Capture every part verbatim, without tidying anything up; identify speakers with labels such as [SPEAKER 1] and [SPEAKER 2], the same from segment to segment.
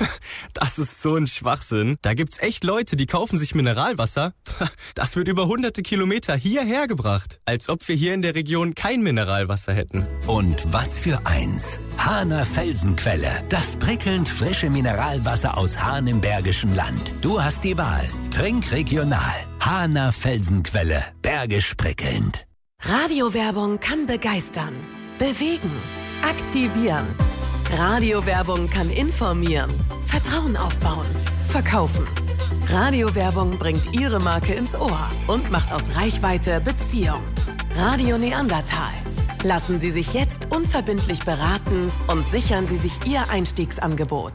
[SPEAKER 1] Das ist so ein Schwachsinn. Da gibt's echt Leute, die kaufen sich Mineralwasser. Das wird über hunderte Kilometer hierher gebracht. Als ob wir hier in der Region kein Mineralwasser hätten.
[SPEAKER 2] Und was für eins. Hahner Felsenquelle. Das prickelnd frische Mineralwasser aus Hahn im Bergischen Land. Du hast die Wahl. Trink regional. Hahner Felsenquelle. Bergisch prickelnd.
[SPEAKER 3] Radiowerbung kann begeistern, bewegen, aktivieren. Radiowerbung kann informieren, Vertrauen aufbauen, verkaufen. Radiowerbung bringt Ihre Marke ins Ohr und macht aus Reichweite Beziehung. Radio Neandertal. Lassen Sie sich jetzt unverbindlich beraten und sichern Sie sich Ihr Einstiegsangebot.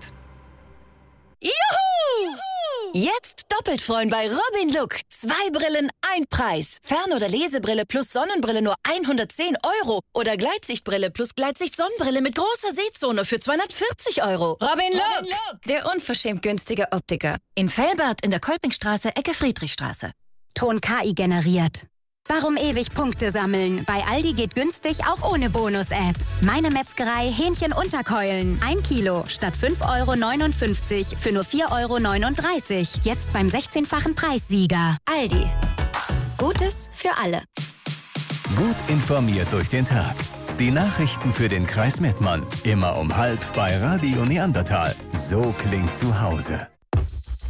[SPEAKER 4] Juhu! Jetzt doppelt freuen bei Robin Look. Zwei Brillen, ein Preis. Fern- oder Lesebrille plus Sonnenbrille nur hundertzehn Euro. Oder Gleitsichtbrille plus Gleitsicht-Sonnenbrille mit großer Sehzone für zweihundertvierzig Euro. Robin Look, Robin Look, der unverschämt günstige Optiker. In Velbert in der Kolpingstraße, Ecke Friedrichstraße.
[SPEAKER 5] Ton K I generiert. Warum ewig Punkte sammeln? Bei Aldi geht günstig auch ohne Bonus-App. Meine Metzgerei Hähnchen-Unterkeulen. Ein Kilo statt fünf Euro neunundfünfzig für nur vier Euro neununddreißig. Jetzt beim sechzehnfachen Preissieger. Aldi. Gutes für alle.
[SPEAKER 2] Gut informiert durch den Tag. Die Nachrichten für den Kreis Mettmann. Immer um halb bei Radio Neandertal. So klingt zu Hause.